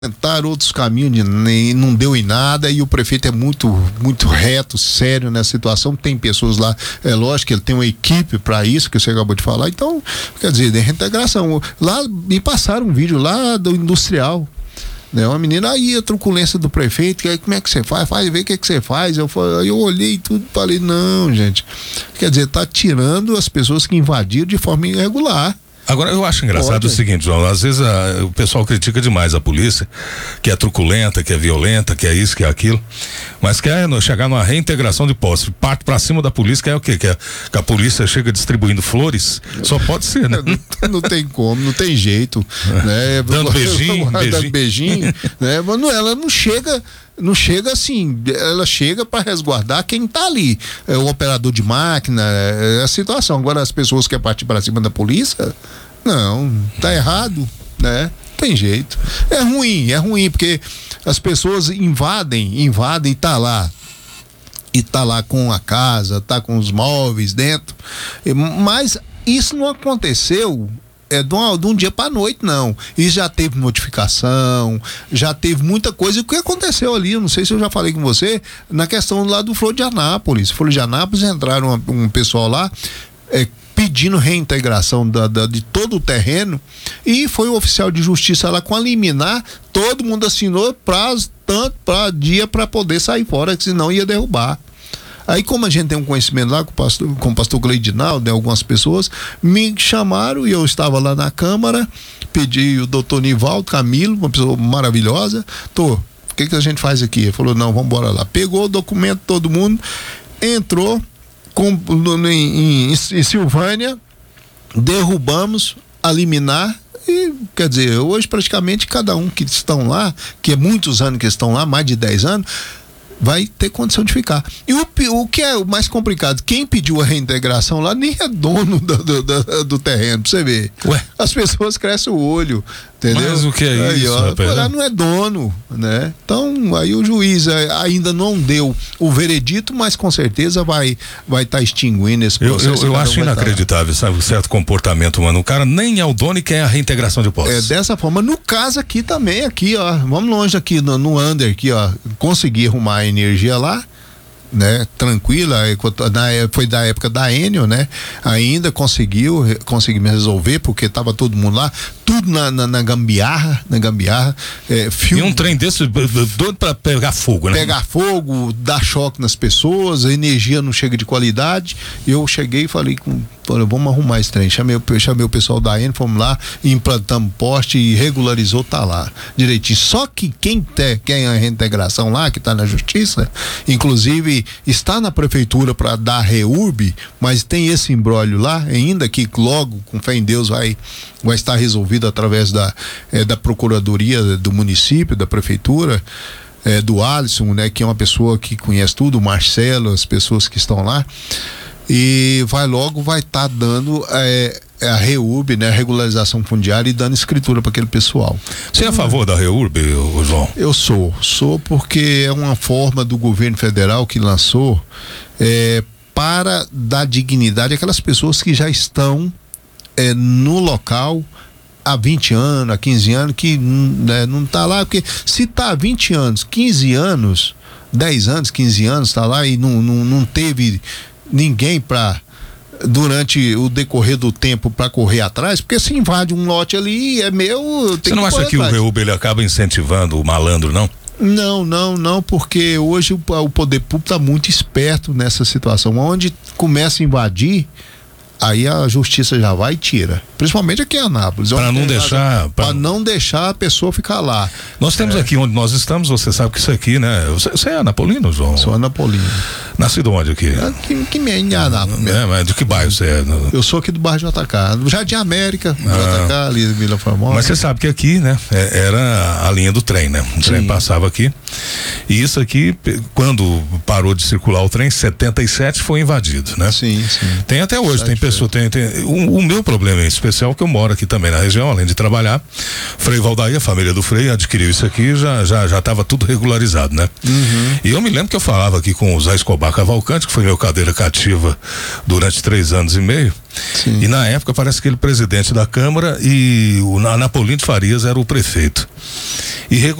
Tentaram outros caminhos e não deu em nada, e o prefeito é muito reto, sério nessa situação. Tem pessoas lá, é lógico que ele tem uma equipe para isso, que você acabou de falar. Então, quer dizer, de reintegração. Lá me passaram um vídeo lá do industrial, né? Uma menina, aí a truculência do prefeito, como é que você faz? Vê o que você faz. Eu olhei tudo e falei, não, gente, quer dizer, tá tirando as pessoas que invadiram de forma irregular. Agora, eu acho engraçado o seguinte, João, às vezes o pessoal critica demais a polícia, que é truculenta, que é violenta, que é isso, que é aquilo, mas quer chegar numa reintegração de posse, parte pra cima da polícia, que é o quê? Que a polícia chega distribuindo flores? Só pode ser, né? Não tem como, não tem jeito, né? Dando beijinho, né? Ela não chega assim, ela chega para resguardar quem tá ali, o operador de máquina, a situação. Agora as pessoas que querem partir para cima da polícia, não, tá errado, né? Tem jeito. É ruim, porque as pessoas invadem e tá lá. E tá lá com a casa, tá com os móveis dentro, mas isso não aconteceu de um dia para noite, não. E já teve notificação, já teve muita coisa. E o que aconteceu ali, eu não sei se eu já falei com você, na questão lá do Florianópolis. Florianópolis, entraram um pessoal lá pedindo reintegração de todo o terreno, e foi o oficial de justiça lá com a liminar, todo mundo assinou prazo, tanto para dia para poder sair fora, que senão ia derrubar. Aí, como a gente tem um conhecimento lá com o pastor Cleidinaldo, né, algumas pessoas me chamaram e eu estava lá na Câmara, pedi o doutor Nivaldo Camilo, uma pessoa maravilhosa, o que a gente faz aqui? Ele falou, não, vamos embora lá. Pegou o documento, todo mundo, entrou em Silvânia, derrubamos a liminar. E, quer dizer, hoje praticamente cada um que estão lá, que é muitos anos que estão lá, mais de 10 anos, vai ter condição de ficar. E o que é o mais complicado, quem pediu a reintegração lá nem é dono do terreno, pra você ver. Ué? As pessoas crescem o olho, entendeu? Mas o que é aí, isso, rapaz? Lá não é dono, né? Então, aí o juiz ainda não deu o veredito, mas com certeza vai estar extinguindo esse processo. Eu acho inacreditável, sabe, um certo comportamento humano. O cara nem é o dono e quer a reintegração de posse. É dessa forma. No caso aqui também, aqui, ó, vamos longe aqui, no under aqui, ó, consegui arrumar a energia lá, né, tranquila, foi da época da Enel, né, ainda conseguimos resolver, porque tava todo mundo lá, tudo na gambiarra, E um trem desse doido pra pegar fogo, né? Pegar fogo, dar choque nas pessoas, a energia não chega de qualidade. Eu cheguei e falei vamos arrumar esse trem, chamei o pessoal da Enel, fomos lá, implantamos poste e regularizou, tá lá direitinho. Só que quem quer a reintegração lá, que tá na justiça, inclusive está na prefeitura para dar REURB, mas tem esse imbróglio lá, ainda que logo, com fé em Deus, vai estar resolvido através da procuradoria do município, da prefeitura, do Alisson, né, que é uma pessoa que conhece tudo, o Marcelo, as pessoas que estão lá, e vai estar dando a REURB, né, a regularização fundiária, e dando escritura para aquele pessoal. Você é a favor da REURB, João? Eu sou porque é uma forma do governo federal que lançou para dar dignidade àquelas pessoas que já estão no local há 20 anos, há 15 anos, que não tá lá, porque se tá há 20 anos, 15 anos, 10 anos, 15 anos, tá lá e não teve ninguém durante o decorrer do tempo para correr atrás, porque se invade um lote ali, é meu, você não acha que o REURB ele acaba incentivando o malandro, não? Não, porque hoje o poder público tá muito esperto nessa situação, onde começa a invadir, aí a justiça já vai e tira. Principalmente aqui em Anápolis. Para não deixar a pessoa ficar lá. Nós temos aqui onde nós estamos, você sabe que isso aqui, né? Você é anapolino, João? Sou anapolino. Nascido onde aqui? Que em Anápolis. Mas de que bairro você é? Eu sou aqui do bairro JK, do Jardim América, JK, ali Vila Formosa. Mas você sabe que aqui, né? Era a linha do trem, né? O trem passava aqui. E isso aqui, quando parou de circular o trem, 77 foi invadido, né? Sim. Tem até hoje, tem pessoa, o meu problema em especial, que eu moro aqui também na região, além de trabalhar, Frei Valdair, a família do Frei, adquiriu isso aqui já estava tudo regularizado, né? E eu me lembro que eu falava aqui com o Zé Escobar Cavalcante, que foi meu cadeira cativa durante 3 anos e meio. Sim. E na época parece que ele presidente da Câmara e o Anapolino de Farias era o prefeito. E